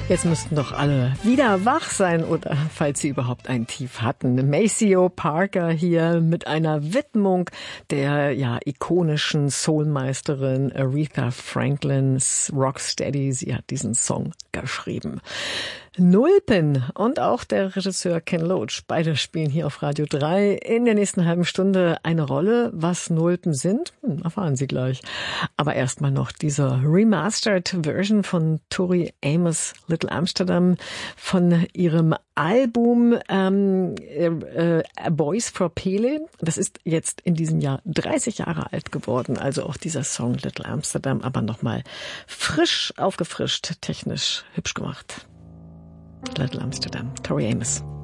Jetzt müssten doch alle wieder wach sein, oder falls sie überhaupt ein Tief hatten. Maceo Parker hier mit einer Widmung der ikonischen Soulmeisterin Aretha Franklins Rocksteady. Sie hat diesen Song geschrieben. Nulpen und auch der Regisseur Ken Loach, beide spielen hier auf Radio 3 in der nächsten halben Stunde eine Rolle. Was Nulpen sind, erfahren Sie gleich. Aber erstmal noch diese Remastered Version von Tori Amos Little Amsterdam von ihrem Album Boys for Pele. Das ist jetzt in diesem Jahr 30 Jahre alt geworden. Also auch dieser Song Little Amsterdam, aber nochmal frisch aufgefrischt, technisch hübsch gemacht. Little Amsterdam, Tori Amos.